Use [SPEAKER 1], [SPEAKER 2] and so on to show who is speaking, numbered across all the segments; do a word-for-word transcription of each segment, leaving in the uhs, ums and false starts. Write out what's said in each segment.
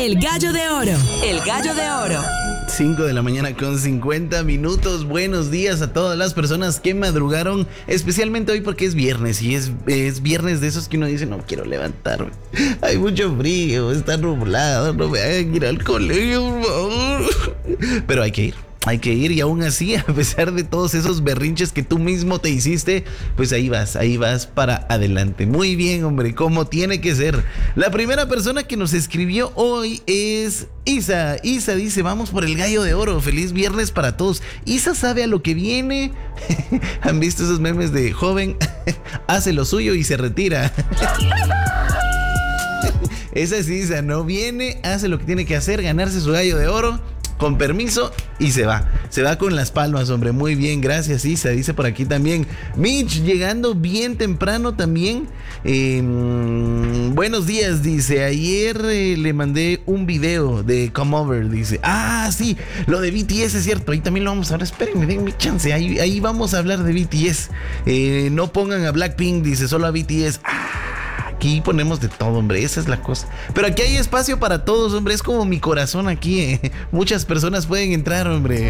[SPEAKER 1] El Gallo de Oro. El Gallo de Oro.
[SPEAKER 2] cinco de la mañana con cincuenta minutos. Buenos días a todas las personas que madrugaron, especialmente hoy porque es viernes y es, es viernes de esos que uno dice no quiero levantarme. Hay mucho frío, está nublado, no me hagan ir al colegio, por favor. Pero hay que ir. Hay que ir y aún así, a pesar de todos esos berrinches que tú mismo te hiciste, pues ahí vas, ahí vas para adelante. Muy bien, hombre, como tiene que ser. La primera persona que nos escribió hoy es Isa. Isa dice, vamos por el Gallo de Oro. Feliz viernes para todos. Isa sabe a lo que viene. ¿Han visto esos memes de joven? Hace lo suyo y se retira. Esa es Isa, ¿no? Viene, hace lo que tiene que hacer, ganarse su Gallo de Oro. Con permiso y se va, se va con las palmas, hombre, muy bien, gracias Isa, dice por aquí también Mitch, llegando bien temprano también, eh, buenos días, dice, ayer eh, le mandé un video de Come Over, dice, ah, sí, lo de B T S es cierto, ahí también lo vamos a hablar, espérenme, denme chance, ahí, ahí vamos a hablar de B T S, eh, no pongan a Blackpink, dice, solo a B T S, ah. Aquí ponemos de todo, hombre, esa es la cosa. Pero aquí hay espacio para todos, hombre, es como mi corazón aquí, eh. Muchas personas pueden entrar, hombre.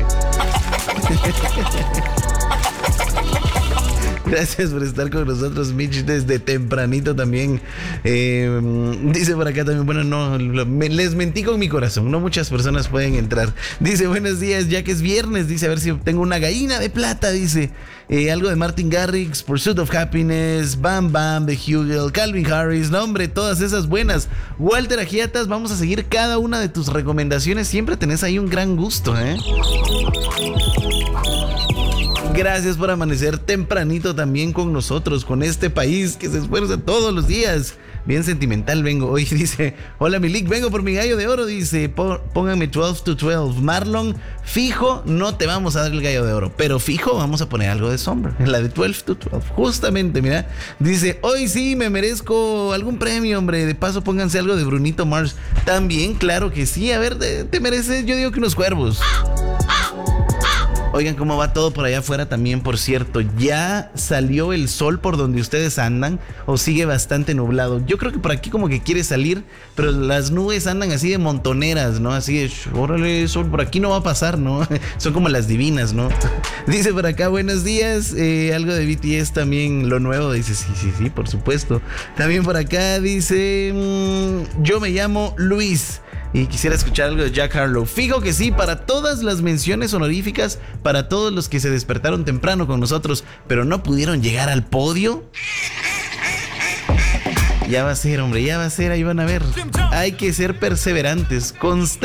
[SPEAKER 2] Gracias por estar con nosotros, Mitch, desde tempranito también. Eh, dice por acá también, bueno, no, lo, me, les mentí con mi corazón, no muchas personas pueden entrar. Dice, buenos días, ya que es viernes, dice, a ver si tengo una gallina de plata, dice. Eh, algo de Martin Garrix, Pursuit of Happiness, Bam Bam, The Hugel, Calvin Harris, no hombre, todas esas buenas. Walter Agiatas, vamos a seguir cada una de tus recomendaciones, siempre tenés ahí un gran gusto, ¿eh? Gracias por amanecer tempranito también con nosotros, con este país que se esfuerza todos los días. Bien sentimental vengo hoy, dice, hola Milik, vengo por mi Gallo de Oro, dice, pónganme doce to doce. Marlon, fijo, no te vamos a dar el Gallo de Oro, pero fijo vamos a poner algo de sombra, la de doce to doce, justamente, mira, dice, hoy sí me merezco algún premio, hombre, de paso pónganse algo de Brunito Mars, también, claro que sí, a ver, te, te mereces, yo digo que unos cuervos. Oigan, cómo va todo por allá afuera también, por cierto. ¿Ya salió el sol por donde ustedes andan? ¿O sigue bastante nublado? Yo creo que por aquí como que quiere salir, pero las nubes andan así de montoneras, ¿no? Así de, órale, sol, por aquí no va a pasar, ¿no? Son como las divinas, ¿no? Dice por acá, buenos días. Eh, algo de B T S también, lo nuevo. Dice, sí, sí, sí, por supuesto. También por acá dice, mmm, yo me llamo Luis. Y quisiera escuchar algo de Jack Harlow. Fijo que sí, para todas las menciones honoríficas, para todos los que se despertaron temprano con nosotros, pero no pudieron llegar al podio. Ya va a ser, hombre, ya va a ser, ahí van a ver. Hay que ser perseverantes, constantes.